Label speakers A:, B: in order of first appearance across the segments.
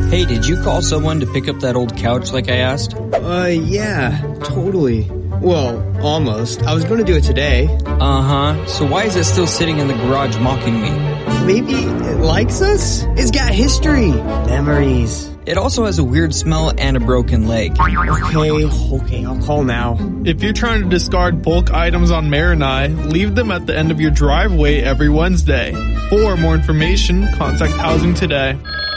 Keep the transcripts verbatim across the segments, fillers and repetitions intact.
A: Hey, did you call someone to pick up that old couch like I asked?
B: Uh, yeah, totally. Well, almost. I was going to do it today.
A: Uh-huh. So why is it still sitting in the garage mocking me?
B: Maybe it likes us? It's got history. Memories.
A: It also has a weird smell and a broken leg.
B: Okay, okay, I'll call now.
C: If you're trying to discard bulk items on Marinai, leave them at the end of your driveway every Wednesday. For more information, contact Housing Today.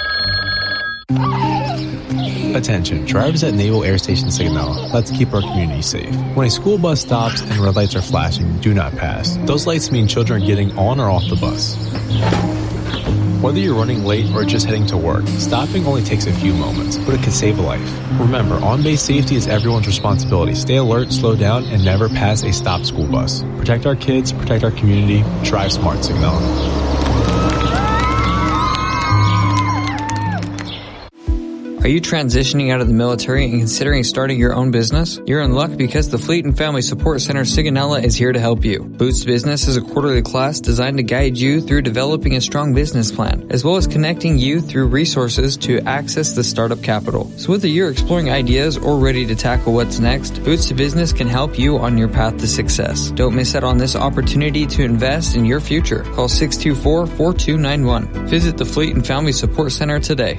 D: Attention, drivers at Naval Air Station Sigonella. Let's keep our community safe. When a school bus stops and red lights are flashing, do not pass. Those lights mean children are getting on or off the bus. Whether you're running late or just heading to work, stopping only takes a few moments, but it could save a life. Remember, on-base safety is everyone's responsibility. Stay alert, slow down, and never pass a stopped school bus. Protect our kids, protect our community. Drive smart, Sigonella.
A: Are you transitioning out of the military and considering starting your own business? You're in luck because the Fleet and Family Support Center Sigonella is here to help you. Boots Business is a quarterly class designed to guide you through developing a strong business plan, as well as connecting you through resources to access the startup capital. So whether you're exploring ideas or ready to tackle what's next, Boots to Business can help you on your path to success. Don't miss out on this opportunity to invest in your future. Call six two four, four two nine one. Visit the Fleet and Family Support Center today.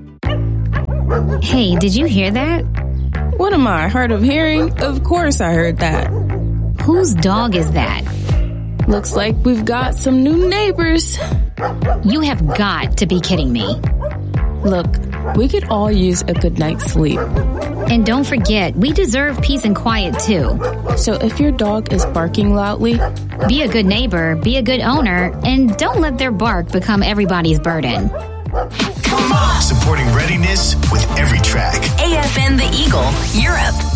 E: Hey, did you hear that?
F: What am I, hard of hearing? Of course I heard that.
E: Whose dog is that?
F: Looks like we've got some new neighbors.
E: You have got to be kidding me.
F: Look, we could all use a good night's sleep.
E: And don't forget, we deserve peace and quiet too.
F: So if your dog is barking loudly,
E: be a good neighbor, be a good owner, and don't let their bark become everybody's burden.
G: Come on! Supporting readiness with every track.
H: A F N The Eagle, Europe.